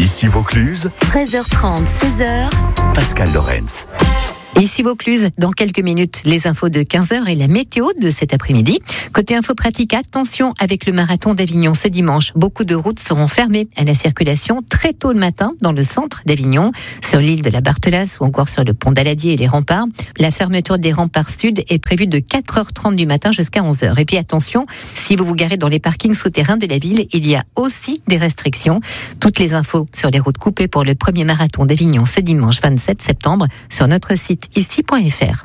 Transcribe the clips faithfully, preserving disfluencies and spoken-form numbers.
Ici Vaucluse, treize heures trente, seize heures. Pascal Lorenz. Ici Vaucluse, dans quelques minutes, les infos de quinze heures et la météo de cet après-midi. Côté info pratique, attention avec le marathon d'Avignon ce dimanche. Beaucoup de routes seront fermées à la circulation très tôt le matin dans le centre d'Avignon, sur l'île de la Barthelasse ou encore sur le pont d'Aladier et les remparts. La fermeture des remparts sud est prévue de quatre heures trente du matin jusqu'à onze heures. Et puis attention, si vous vous garez dans les parkings souterrains de la ville, il y a aussi des restrictions. Toutes les infos sur les routes coupées pour le premier marathon d'Avignon ce dimanche vingt-sept septembre sur notre site ici point f r.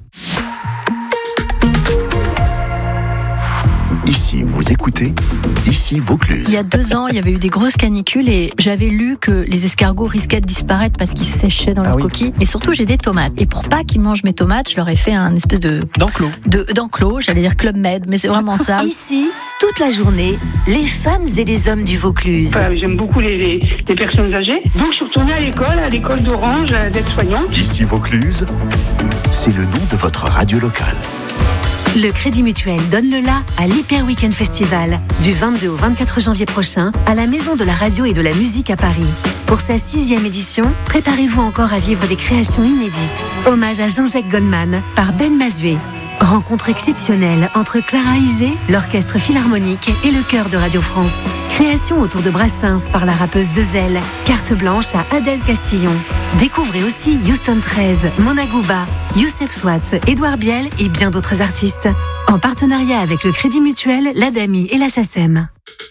Ici, vous écoutez, ici Vaucluse. Il y a deux ans, il y avait eu des grosses canicules et j'avais lu que les escargots risquaient de disparaître parce qu'ils séchaient dans Ah leurs oui. coquilles. Et surtout, j'ai des tomates. Et pour pas qu'ils mangent mes tomates, je leur ai fait un espèce de D'enclos. de d'enclos, j'allais dire Club Med, mais c'est vraiment ça. Ici, toute la journée, les femmes et les hommes du Vaucluse. Voilà, j'aime beaucoup les, les, les personnes âgées. Donc je suis retournée à l'école, à l'école d'Orange, à d'être soignante. Ici Vaucluse, c'est le nom de votre radio locale. Le Crédit Mutuel donne le la à l'Hyper Weekend Festival du vingt-deux au vingt-quatre janvier prochain à la Maison de la Radio et de la Musique à Paris. Pour sa sixième édition, préparez-vous encore à vivre des créations inédites. Hommage à Jean-Jacques Goldman par Ben Mazué. Rencontre exceptionnelle entre Clara Isé, l'Orchestre Philharmonique et le Chœur de Radio France. Création autour de Brassens par la rappeuse Dezel. Carte blanche à Adèle Castillon. Découvrez aussi Houston treize, Mona Gouba, Youssef Swatz, Édouard Biel et bien d'autres artistes. En partenariat avec le Crédit Mutuel, l'Adami et la SACEM.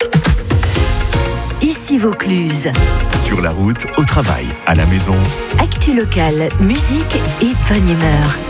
Ici Vaucluse. Sur la route, au travail, à la maison. Actu locale, musique et bonne humeur.